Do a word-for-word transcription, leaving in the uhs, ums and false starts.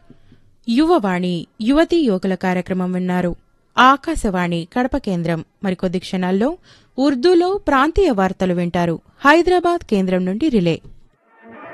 యువవాణి యువతీ యువకుల కార్యక్రమం విన్నారు. ఆకాశవాణి కడప కేంద్రం మరికొద్ది క్షణాల్లో ఉర్దూలో ప్రాంతీయ వార్తలు వింటారు. హైదరాబాద్ కేంద్రం నుండి రిలే.